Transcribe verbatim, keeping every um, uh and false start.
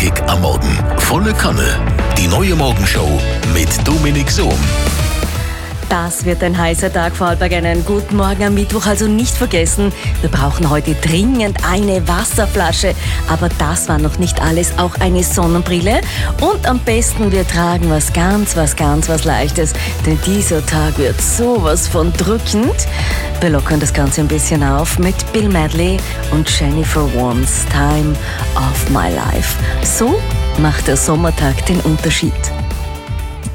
Montag am Morgen. Volle Kanne. Die neue Morgenshow mit Dominik Sohm. Das wird ein heißer Tag, Vorarlberg. Einen guten Morgen am Mittwoch. Also nicht vergessen, wir brauchen heute dringend eine Wasserflasche. Aber das war noch nicht alles, auch eine Sonnenbrille. Und am besten, wir tragen was ganz, was ganz, was Leichtes. Denn dieser Tag wird sowas von drückend. Wir lockern das Ganze ein bisschen auf mit Bill Medley und Jennifer Warnes Time of My Life. So macht der Sommertag den Unterschied.